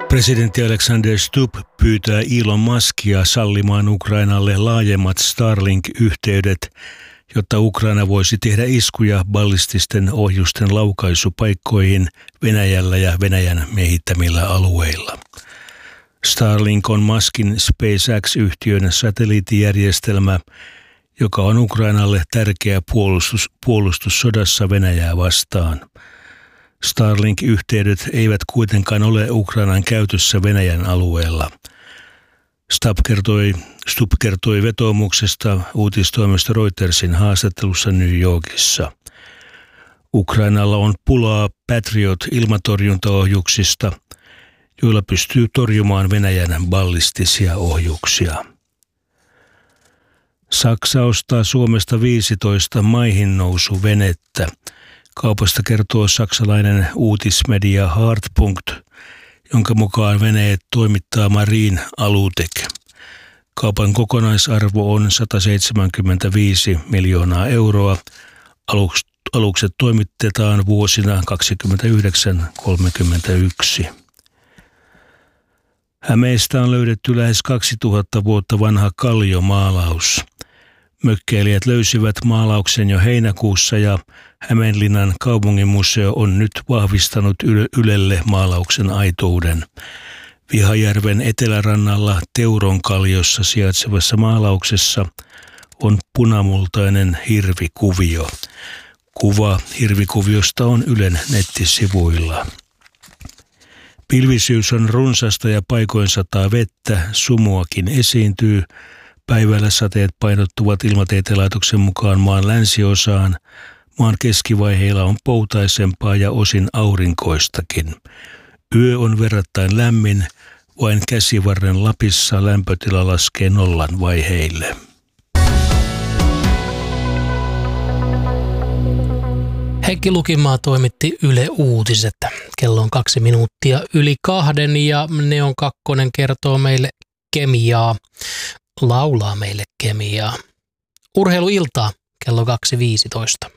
Presidentti Alexander Stubb pyytää Elon Muskia sallimaan Ukrainalle laajemmat Starlink-yhteydet, jotta Ukraina voisi tehdä iskuja ballististen ohjusten laukaisupaikkoihin Venäjällä ja Venäjän miehittämillä alueilla. Starlink on Muskin SpaceX-yhtiön satelliittijärjestelmä, joka on Ukrainalle tärkeä puolustus sodassa Venäjää vastaan. Starlink-yhteydet eivät kuitenkaan ole Ukrainan käytössä Venäjän alueella. Stubb kertoi vetoomuksesta uutistoimisto Reutersin haastattelussa New Yorkissa. Ukrainalla on pulaa Patriot-ilmatorjuntaohjuksista, joilla pystyy torjumaan Venäjän ballistisia ohjuksia. Saksa ostaa Suomesta 15 maihinnousuvenettä. Kaupasta kertoo saksalainen uutismedia Hardpunkt, jonka mukaan veneet toimittaa Marine Alutec. Kaupan kokonaisarvo on 175 miljoonaa euroa. Alukset toimitetaan vuosina 29-31. Hämeestä on löydetty lähes 2000 vuotta vanha kalliomaalaus. Mökkeilijät löysivät maalauksen jo heinäkuussa ja Hämeenlinnan kaupunginmuseo on nyt vahvistanut Ylelle maalauksen aitouden. Vihajärven etelärannalla Teuronkalliossa sijaitsevassa maalauksessa on punamultainen hirvikuvio. Kuva hirvikuviosta on Ylen nettisivuilla. Pilvisyys on runsasta ja paikoin sataa vettä, sumuakin esiintyy. Päivällä sateet painottuvat Ilmatieteen laitoksen mukaan maan länsiosaan. Maan keskivaiheilla on poutaisempaa ja osin aurinkoistakin. Yö on verrattain lämmin, vain Käsivarren Lapissa lämpötila laskee nollan vaiheille. Heikki Lukimaa toimitti Yle Uutiset. Kello on 2 minuuttia yli 2 ja Neon Kakkonen kertoo meille kemiaa, laulaa meille kemiaa. Urheiluiltaa kello 2.15.